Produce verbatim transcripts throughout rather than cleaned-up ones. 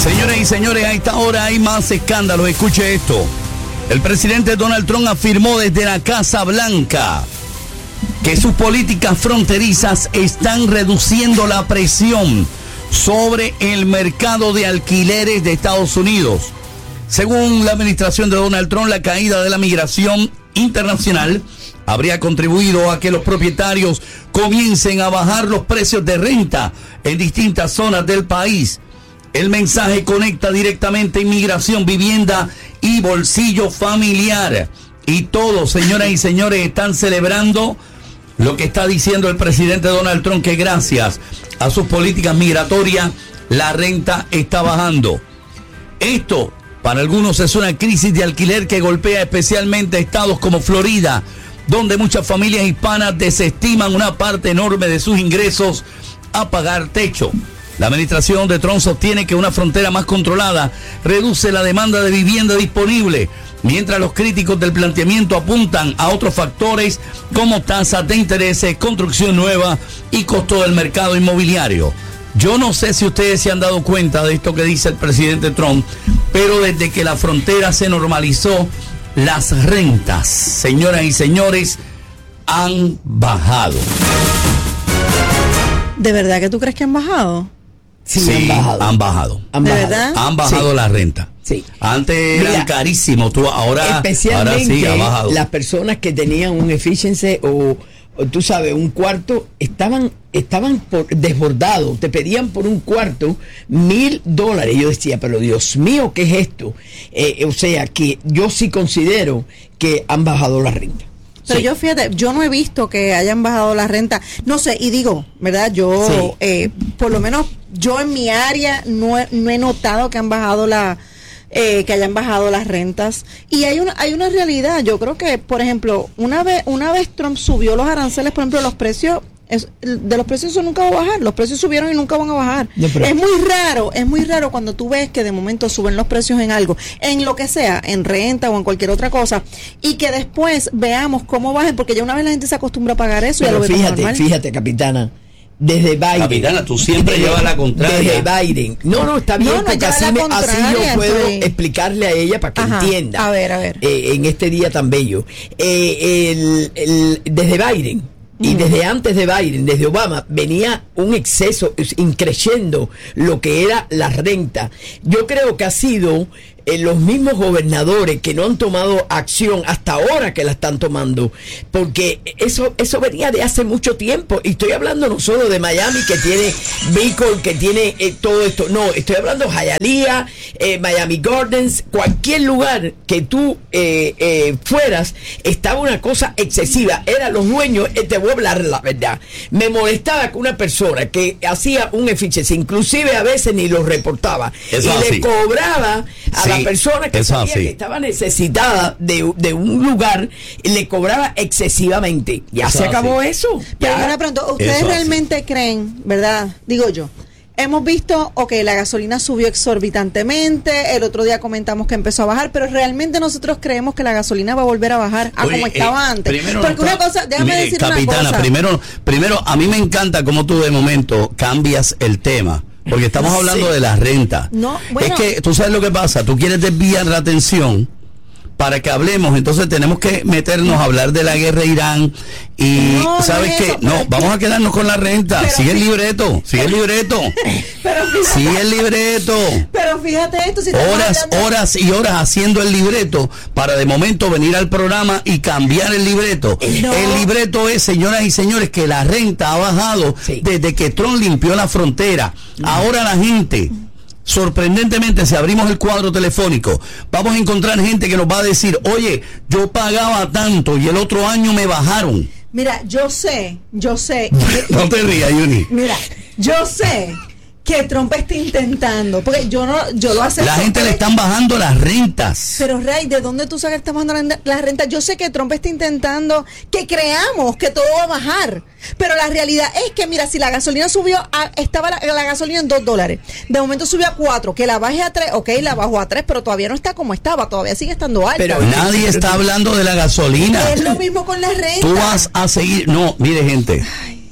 Señores y señores, a esta hora hay más escándalos. Escuche esto. El presidente Donald Trump afirmó desde la Casa Blanca que sus políticas fronterizas están reduciendo la presión sobre el mercado de alquileres de Estados Unidos. Según la administración de Donald Trump, la caída de la migración internacional habría contribuido a que los propietarios comiencen a bajar los precios de renta en distintas zonas del país. El mensaje conecta directamente inmigración, vivienda y bolsillo familiar. Y todos, señoras y señores, están celebrando lo que está diciendo el presidente Donald Trump, que gracias a sus políticas migratorias, la renta está bajando. Esto, para algunos, es una crisis de alquiler que golpea especialmente estados como Florida, donde muchas familias hispanas desestiman una parte enorme de sus ingresos a pagar techo. La administración de Trump sostiene que una frontera más controlada reduce la demanda de vivienda disponible, mientras los críticos del planteamiento apuntan a otros factores como tasas de intereses, construcción nueva y costo del mercado inmobiliario. Yo no sé si ustedes se han dado cuenta de esto que dice el presidente Trump, pero desde que la frontera se normalizó, las rentas, señoras y señores, han bajado. ¿De verdad que tú crees que han bajado? Sí, sí, han bajado. Han bajado. ¿Han bajado? ¿De verdad? Han bajado sí. la renta. Sí. Antes Mira, eran carísimos, tú ahora, especialmente ahora sí ha bajado. Las personas que tenían un efficiency o, o tú sabes, un cuarto, estaban estaban por, desbordados, te pedían por un cuarto mil dólares. Yo decía, pero Dios mío, ¿qué es esto? Eh, o sea, que yo sí considero que han bajado la renta. Pero sí. yo, fíjate, yo no he visto que hayan bajado la renta. No sé, y digo, ¿verdad? Yo, sí. eh, por lo menos, yo en mi área no he, no he notado que han bajado la... Eh, que hayan bajado las rentas. Y hay una hay una realidad. Yo creo que, por ejemplo, una vez una vez Trump subió los aranceles, por ejemplo, los precios es, de los precios eso nunca va a bajar. Los precios subieron y nunca van a bajar. No, es muy raro, es muy raro cuando tú ves que de momento suben los precios en algo, en lo que sea, en renta o en cualquier otra cosa, y que después veamos cómo bajen, porque ya una vez la gente se acostumbra a pagar eso. Pero y ya lo ve fíjate, normal. fíjate, capitana. Desde Biden. Capitana, tú siempre desde, llevas la contraria. Desde Biden. No, no, está bien, no, no, porque así, me, así yo puedo estoy... explicarle a ella para que Ajá, entienda. A ver, a ver. Eh, en este día tan bello. Eh, el, el, desde Biden. Y desde antes de Biden, desde Obama, venía un exceso, increciendo lo que era la renta. Yo creo que ha sido eh, los mismos gobernadores que no han tomado acción hasta ahora que la están tomando, porque eso eso venía de hace mucho tiempo. Y estoy hablando no solo de Miami, que tiene Beacon, que tiene eh, todo esto. No, estoy hablando de Hialeah, eh, Miami Gardens, cualquier lugar que tú eh, eh, fueras, estaba una cosa excesiva. Eran los dueños, eh, te voy a hablar la verdad, me molestaba que una persona que hacía un efficiency, inclusive a veces ni lo reportaba, eso y así. le cobraba a sí, la persona que sabía así. que estaba necesitada de, de un lugar, y le cobraba excesivamente. Ya eso se acabó así. Eso. Pero ya. ahora pronto, ¿ustedes eso realmente así. creen, verdad? Digo yo. Hemos visto, ok, la gasolina subió exorbitantemente, el otro día comentamos que empezó a bajar, pero realmente nosotros creemos que la gasolina va a volver a bajar a Oye, como estaba eh, antes. Porque no una está, cosa, déjame mire, decir capitana, una cosa. Primero, primero, a mí me encanta cómo tú de momento cambias el tema, porque estamos hablando sí. de la renta. No, bueno, es que tú sabes lo que pasa, tú quieres desviar la atención para que hablemos, entonces tenemos que meternos a hablar de la guerra de Irán y no, ¿sabes qué? No, vamos a quedarnos con la renta. Pero, sigue el libreto, sigue el libreto. Pero fíjate, sigue el libreto. Pero fíjate esto, si horas, hablando... horas y horas haciendo el libreto para de momento venir al programa y cambiar el libreto. No. El libreto es, señoras y señores, que la renta ha bajado sí. desde que Trump limpió la frontera. Mm. Ahora la gente... Sorprendentemente, si abrimos el cuadro telefónico, vamos a encontrar gente que nos va a decir, oye, yo pagaba tanto y el otro año me bajaron. Mira, yo sé, yo sé. No te rías, Yuni. Mira, yo sé que Trump está intentando, porque yo no, yo lo acepto. La gente le están bajando las rentas. Pero Ray, ¿de dónde tú sabes que está bajando las rentas? Yo sé que Trump está intentando que creamos que todo va a bajar, pero la realidad es que, mira, si la gasolina subió, a, estaba la, la gasolina en dos dólares, de momento subió a cuatro, que la baje a tres, ok, la bajó a tres, pero todavía no está como estaba, todavía sigue estando alta. Pero nadie está hablando de la gasolina. Es lo mismo con las rentas. Tú vas a seguir, no, mire gente. Ay,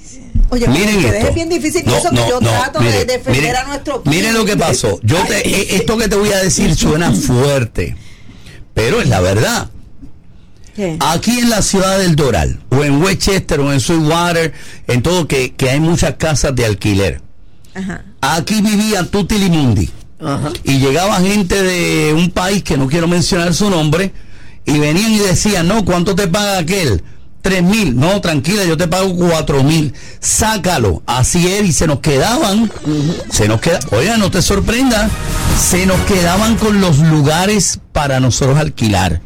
Oye, miren ustedes esto. es bien difícil y No, eso no, que yo no, trato mire, de defender mire, a nuestro Miren lo que pasó. Yo te, eh, esto que te voy a decir suena fuerte, pero es la verdad. ¿Qué? Aquí en la ciudad del Doral, o en Westchester, o en Sweetwater, en todo que, que hay muchas casas de alquiler. Ajá. Aquí vivía Tutilimundi. Ajá. Y llegaba gente de un país que no quiero mencionar su nombre, y venían y decían, no, ¿cuánto te paga aquel? Tres mil, no, tranquila, yo te pago cuatro mil, sácalo, así es, y se nos quedaban, uh-huh. se nos queda, oiga, no te sorprenda, se nos quedaban con los lugares para nosotros alquilar.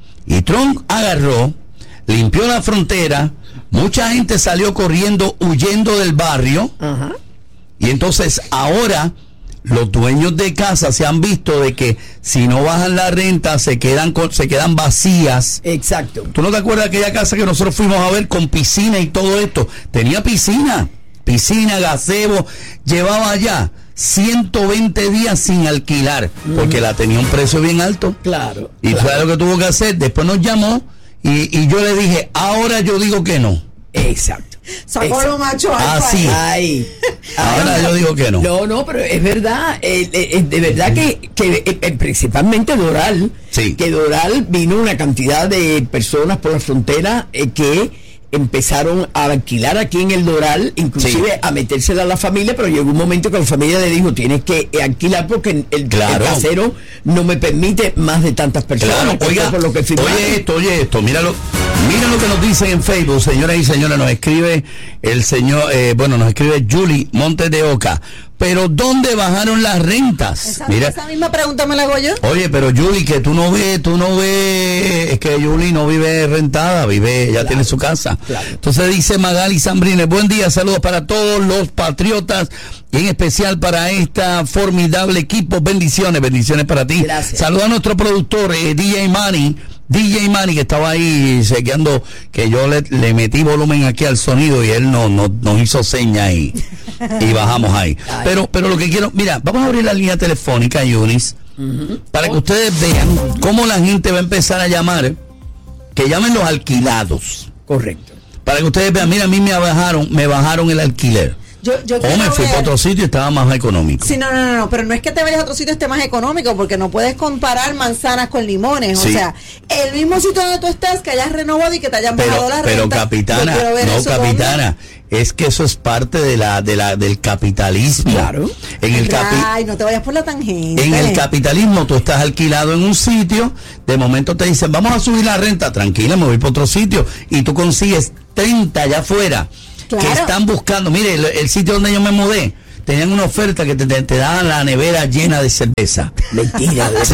Y Trump agarró, limpió la frontera, mucha gente salió corriendo, huyendo del barrio, Ajá. y entonces ahora los dueños de casa se han visto de que si no bajan la renta se quedan con, se quedan vacías. Exacto. ¿Tú no te acuerdas de aquella casa que nosotros fuimos a ver con piscina y todo esto? Tenía piscina, piscina, gazebo, llevaba ya ciento veinte días sin alquilar, porque mm. la tenía un precio bien alto. Claro. Y claro. fue lo que tuvo que hacer. Después nos llamó y, y yo le dije, ahora yo digo que no. Exacto. Sacó lo macho así. Ay. Ahora Ay, yo digo que no. No, no, pero es verdad, eh, eh, de verdad que, que eh, principalmente Doral, sí. que Doral vino una cantidad de personas por la frontera eh, que empezaron a alquilar aquí en el Doral, inclusive sí. a metérsela a la familia, pero llegó un momento que la familia le dijo, tienes que alquilar porque el, claro. el casero no me permite más de tantas personas. Claro. Oiga, por lo que oye esto, oye esto, míralo, mira lo que nos dicen en Facebook, señoras y señores, nos escribe el señor, eh, bueno, nos escribe Julie Montes de Oca. Pero ¿dónde bajaron las rentas? Esa, Mira, esa misma pregunta me la hago yo. Oye, pero Julie, que tú no ves, tú no ves, es que Julie no vive rentada, vive, ella claro, tiene su casa. Claro. Entonces dice Magali Zambrines, buen día, saludos para todos los patriotas y en especial para esta formidable equipo, bendiciones, bendiciones para ti. Gracias. Saludos a nuestro productor, eh, D J Manny. D J Manny, que estaba ahí chequeando que yo le, le metí volumen aquí al sonido y él no, no nos hizo señas y, y bajamos ahí. Ay. Pero pero lo que quiero, mira, vamos a abrir la línea telefónica, Yunis, uh-huh. para que ustedes vean cómo la gente va a empezar a llamar, que llamen los alquilados. Correcto. Para que ustedes vean, mira, a mí me bajaron, me bajaron el alquiler. Yo, yo o me fui para otro sitio y estaba más económico. Sí, no, no, no, no, pero no es que te vayas a otro sitio y esté más económico, porque no puedes comparar manzanas con limones. Sí. O sea, el mismo sitio donde tú estás, que hayas renovado y que te hayan pero, bajado la pero renta. Capitana, no, capitana, con... es que eso es parte de la, de la, del capitalismo. Claro. En el capi... Ay, no te vayas por la tangente. En el capitalismo tú estás alquilado en un sitio, de momento te dicen, vamos a subir la renta, tranquila, me voy para otro sitio, y tú consigues treinta allá afuera. Claro. Que están buscando, mire, el, el sitio donde yo me mudé, tenían una oferta que te, te, te daban la nevera llena de cerveza. Mentira, sí.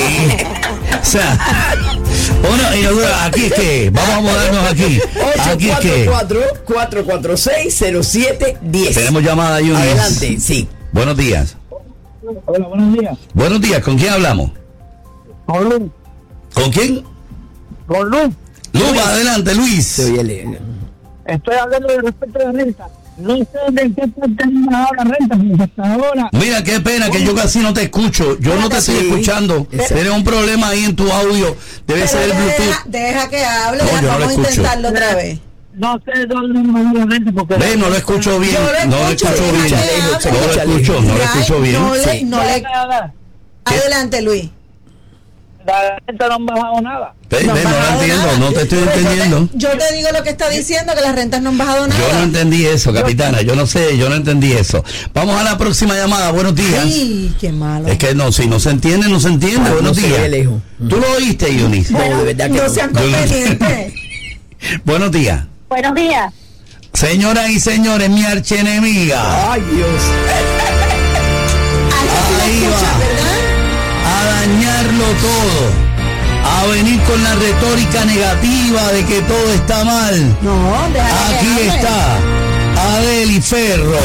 O sea, bueno, y nosotros, aquí es que, vamos a mudarnos aquí. Aquí es que. cuatro cuatro seis, cero siete uno cero. Tenemos llamada, Yunis. Adelante, sí. Buenos días. Hola, buenos días. Buenos días, ¿con quién hablamos? Con Luz. ¿Con quién? Con Luz. Luz, Luis. Adelante, Luis. Estoy hablando de respecto de renta. No sé de qué parte han bajado la renta, porque hasta ahora. Mira, qué pena que yo casi no te escucho. Yo no te estoy sí. escuchando. Exacto. Tienes un problema ahí en tu audio. Debe Pero ser el Bluetooth. Deja, deja que hable. No, ya, yo vamos no a escucho. intentarlo otra vez. No sé dónde han bajado la renta. Porque Ve, no lo escucho bien. Lo no lo escucho escucho, bien. escucho, no lo escucho, no lo escucho bien. No le, sí. no le... Adelante, Luis. La renta no han bajado nada. Ve, no, ve, no lo entiendo, nada. No te estoy Pero entendiendo. Yo te, yo te digo lo que está diciendo, que las rentas no han bajado nada. Yo no entendí eso, capitana. Yo no sé, yo no entendí eso. Vamos a la próxima llamada. Buenos días. Ay, qué malo. Es que no, si no se entiende, no se entiende. Ah, Buenos no días. Lejos. ¿Tú lo oíste, Yunis? Bueno, no, de verdad que no. No sean convenientes. Buenos días. Buenos días. Señoras y señores, mi archienemiga. Ay, Dios. Ahí va. A dañarlo todo. A venir con la retórica negativa de que todo está mal. No, déjame. Aquí déjame. está Adeli Ferro.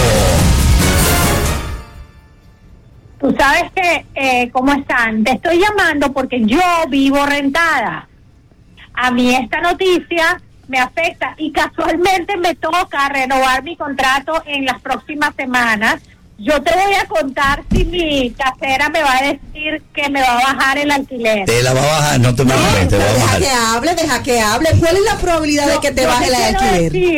Tú sabes que, eh, ¿cómo están? Te estoy llamando porque yo vivo rentada. A mí esta noticia me afecta y casualmente me toca renovar mi contrato en las próximas semanas. Yo te voy a contar si mi casera me va a decir que me va a bajar el alquiler. Te la va a bajar, no te preocupes, no, te va a deja bajar. que hable, deja que hable. ¿Cuál es la probabilidad no, de que te baje el alquiler? Decir,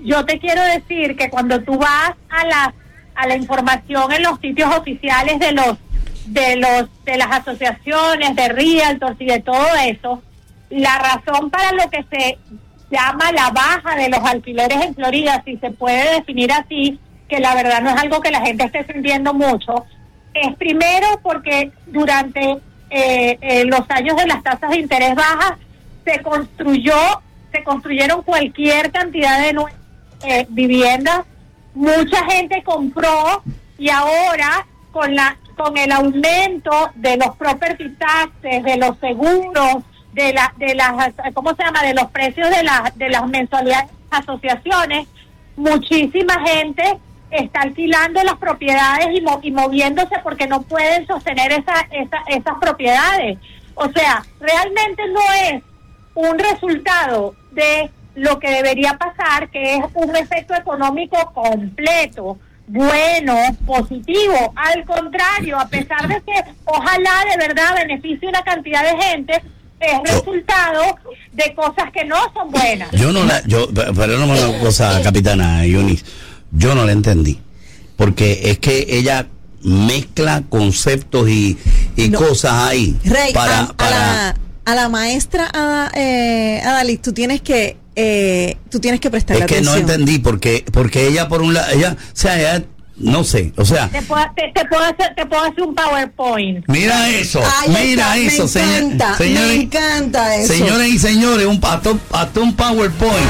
yo te quiero decir que cuando tú vas a la a la información en los sitios oficiales de los de los de las asociaciones de realtors y de todo eso, la razón para lo que se llama la baja de los alquileres en Florida, si se puede definir así, que la verdad no es algo que la gente esté sintiendo mucho, es primero porque durante eh, eh, los años de las tasas de interés bajas se construyó, se construyeron cualquier cantidad de nuevas eh, viviendas, mucha gente compró y ahora con la con el aumento de los property taxes, de los seguros, de la de las ¿cómo se llama? de los precios de las de las mensualidades de las asociaciones, muchísima gente está alquilando las propiedades y, mo- y moviéndose porque no pueden sostener esa, esa, esas propiedades. O sea, realmente no es un resultado de lo que debería pasar, que es un efecto económico completo, bueno, positivo. Al contrario, a pesar de que ojalá de verdad beneficie una cantidad de gente, es resultado de cosas que no son buenas. Yo no la, yo, perdóname una cosa, capitana Yunis, yo no la entendí, porque es que ella mezcla conceptos y, y no. cosas ahí. Rey, para, a, para... a, la, a la maestra Ada, eh, Adalis, tú tienes que eh, tú tienes que prestarle es que atención. no entendí, porque porque ella por un lado, ella, o sea, ella, no sé, o sea, te puedo, te, te puedo hacer te puedo hacer un PowerPoint. Mira eso, Ay, mira está, eso, me señor, encanta, señores, me encanta eso. Señores y señores, un hasta, hasta un PowerPoint.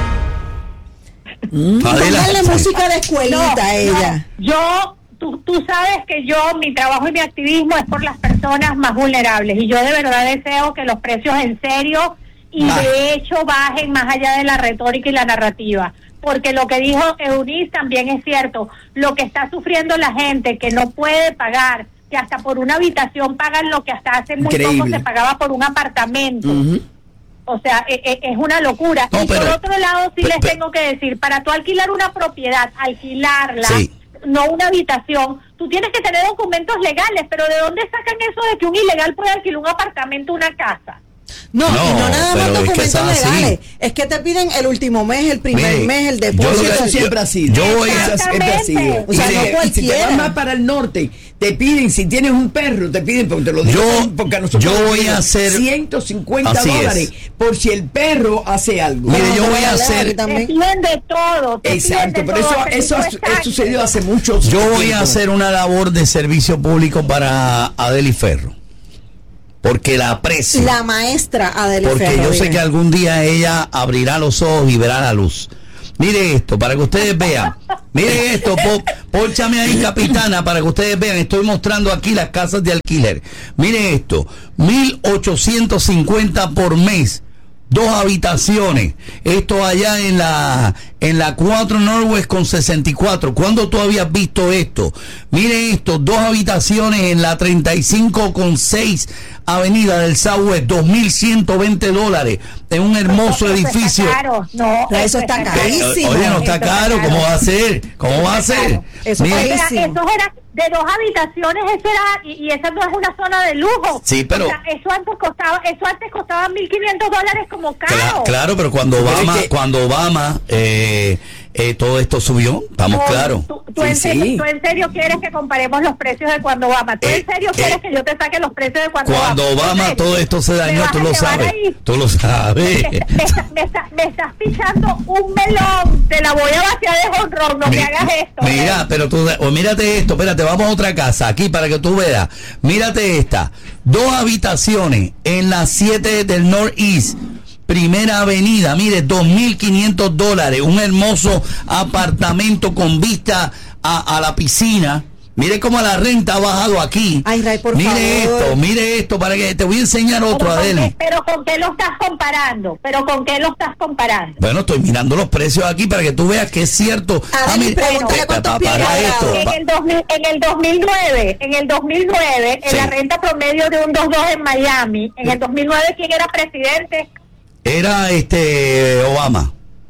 Mm. Póngale música de escuelita no, a ella. No, yo, tú, tú sabes que yo, mi trabajo y mi activismo es por las personas más vulnerables y yo de verdad deseo que los precios en serio y bah. de hecho bajen más allá de la retórica y la narrativa. Porque lo que dijo Eunice también es cierto, lo que está sufriendo la gente que no puede pagar, que hasta por una habitación pagan lo que hasta hace muy Increíble. poco se pagaba por un apartamento. Uh-huh. O sea, es, es una locura. No, y pero, por otro lado, sí pero, les pero, tengo que decir, para tú alquilar una propiedad, alquilarla, sí. no una habitación, tú tienes que tener documentos legales, pero ¿de dónde sacan eso de que un ilegal puede alquilar un apartamento, una casa? No, no, y no nada más documentos es que legales. Es que te piden el último mes, el primer Mire, mes, el depósito. Eso siempre ha sido. Yo voy a siempre ha sido. O sea, sí, no cualquiera. Si te vas más para el norte, te piden, si tienes un perro, te piden, porque te lo digo, yo, porque a nosotros yo voy a hacer ciento cincuenta dólares por si el perro hace algo. Mire, yo voy a hacer. Te piden de todo. Te Exacto, de pero todo, eso, eso, eso sucedió hace muchos Yo tiempo. voy a hacer una labor de servicio público para Adeli Ferro. Porque la aprecio. La maestra Adeli Porque Ferro, yo bien. sé que algún día ella abrirá los ojos y verá la luz. Mire esto, para que ustedes vean. Mire esto, po, pónchame ahí, capitana, para que ustedes vean. Estoy mostrando aquí las casas de alquiler. Mire esto, mil ochocientos cincuenta por mes. Dos habitaciones. Esto allá en la en la cuatro Northwest con sesenta y cuatro. ¿Cuándo tú habías visto esto? Mire esto, dos habitaciones en la treinta y cinco con seis Avenida del Southwest, dos mil ciento veinte dólares en un hermoso eso edificio. Está caro. No, eso, eso está carísimo. Oye, no está eso caro, está ¿cómo caro. va a ser? ¿Cómo va a ser? Eso Mire, está Era, eso era de dos habitaciones, eso era, y, y esa no es una zona de lujo. Sí, pero- O sea, eso antes costaba, eso antes costaba mil quinientos dólares como caro. Cla- claro, pero cuando Obama, Pero es que- cuando Obama eh, eh, todo esto subió, estamos No, claros. ¿Tú, tú, Sí, en serio, sí. ¿Tú en serio quieres que comparemos los precios de cuando Obama? ¿Tú Eh, en serio eh, quieres que yo te saque los precios de cuando, Cuando Obama? Obama ¿En serio? todo esto se ¿Me dañó, vas tú a lo llevar sabes, ahí? tú lo sabes. Me, me, está- me está- me estás pichando un melón, te la voy a vaciar de honrón, no Mi- me hagas esto. Mira, ¿eh? pero tú, o mírate esto, espérate, vamos a otra casa aquí para que tú veas. Mírate esta, dos habitaciones en la siete del Northeast, Primera Avenida, mire, dos mil quinientos dólares, un hermoso apartamento con vista a, a la piscina. Mire cómo la renta ha bajado aquí. Ay, Ray, por mire favor. esto, mire esto, para que te voy a enseñar otro, ¿Pero con, Adeli. qué, pero con qué lo estás comparando? ¿Pero con qué lo estás comparando? Bueno, estoy mirando los precios aquí para que tú veas que es cierto. Adeli, mira, pregúntale pa- cuántos pa- pies para cuadrados. esto. En pa- el, dos mil, en el dos mil nueve, en el dos mil nueve, Sí. en la renta promedio de un dos dos en Miami, en el dos mil nueve, ¿quién era presidente? Era este Obama.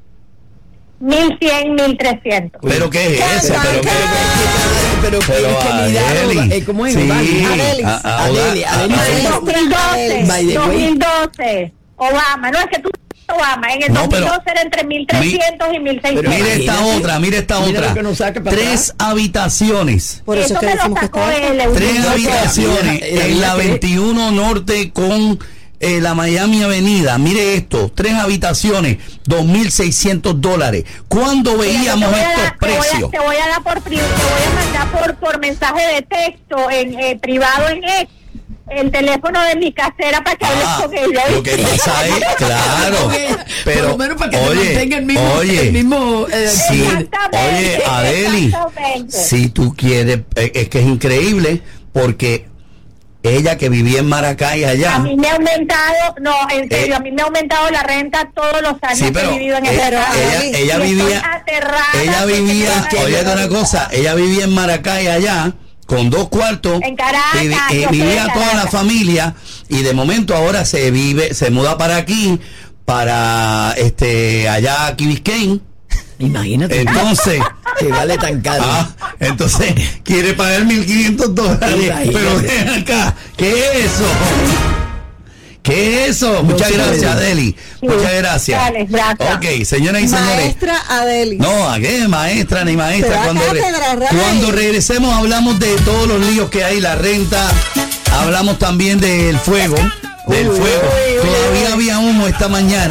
mil cien, mil trescientos. ¿Pero qué es eso? ¿Pero qué? Pero que Pero es que mira, Adeli. eh, ¿cómo es? Sí. Adeli, A- a- Adeli, a- Adeli. a- dos mil doce, By the way. dos mil doce, Obama, no es que tú Obama. En el No, pero- dos mil doce era entre mil trescientos y mil seiscientos. Mire esta Imagínate. otra, mire esta Mira otra. lo que nos saca para Tres atrás. habitaciones. Por eso Eso es que me lo decimos que sacó está él. alto. Tres Eugenio. habitaciones Mira, mira, en la mira que- veintiuno Norte con eh, la Miami Avenida. Mire esto, tres habitaciones, dos mil seiscientos dólares. ¿Cuándo Mira, yo veíamos te voy a estos dar- te voy a- precios? Te voy a dar por pri- te voy a mandar por, por mensaje de texto en eh, privado en X el teléfono de mi casera para que hables Ah, con ella. lo que pasa es, claro, pero por lo menos para que te oye, mantenga el mismo, oye, el mismo eh, sí, Exactamente, oye, Adeli, exactamente. si tú quieres, eh, es que es increíble porque ella que vivía en Maracay A allá, mí me ha aumentado, no, en serio, Eh, a mí me ha aumentado la renta todos los años sí, que pero he vivido en ella, el estado. ella, Adeli, ella Y estoy vivía, aterrada ella porque vivía, me da oye, una una cosa, ella vivía en Maracay allá con dos cuartos En Caracas, y, vi- y yo sé, vivía en toda la Caracas. familia y de momento ahora se vive, se muda para aquí, para este allá a Key Biscayne. Imagínate Entonces, que vale tan caro. ah, entonces quiere pagar mil quinientos dólares. Imagínate. Pero ven acá, ¿qué es eso? ¿Qué es eso? Muchas se gracias, puede. Adeli. Muchas gracias. Dale, gracias. Ok, señoras y señores. Maestra Adeli. No, ¿a qué maestra ni Te maestra? da Cuando, re- cátedra, Ray. cuando regresemos hablamos de todos los líos que hay, la renta, hablamos también del fuego, del Uy, fuego. uy, uy, Todavía uy. había humo esta mañana.